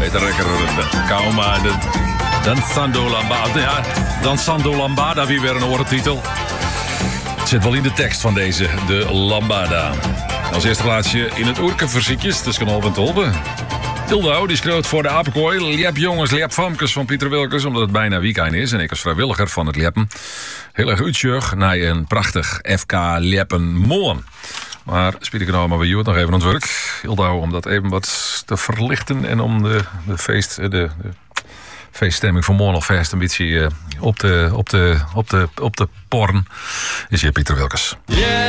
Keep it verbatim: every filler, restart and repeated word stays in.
beter lekker Kauma. Danzando Lambada. Ja, Danzando Lambada, wie weer een oorentitel. Het zit wel in de tekst van deze, de Lambada. Als eerste plaatsje in het oerkenversiekjes, tussen Olven en Tolbe. Hildau, die schreeuwt voor de apenkooi. Liep jongens, liep famkes van Pieter Wilkes, omdat het bijna weekend is. En ik als vrijwilliger van het Liepen heel erg uitjug naar een prachtig F K Liepen Molen. Maar spiel ik nou maar bij jou nog even aan het werk. Hildau, om dat even wat te verlichten en om de, de, feest, de, de feeststemming van morgen alvast een beetje op de, op de, op de, op de porn is hier Pieter Wilkes. Yeah.